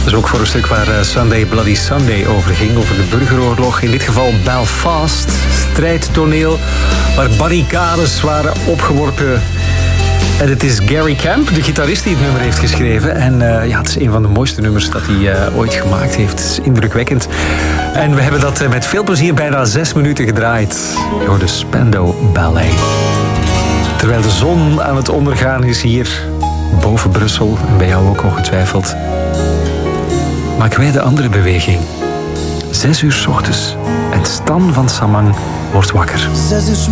is ook voor een stuk waar Sunday Bloody Sunday over ging, over de burgeroorlog. In dit geval Belfast, strijdtoneel, waar barricades waren opgeworpen. En het is Gary Camp, de gitarist, die het nummer heeft geschreven. En het is een van de mooiste nummers dat hij ooit gemaakt heeft. Het is indrukwekkend. En we hebben dat met veel plezier bijna 6 minuten gedraaid. Door de Spandau Ballet. Terwijl de zon aan het ondergaan is hier boven Brussel, en bij jou ook ongetwijfeld, maken wij de andere beweging. 6 uur 's ochtends en Stan van Samang wordt wakker.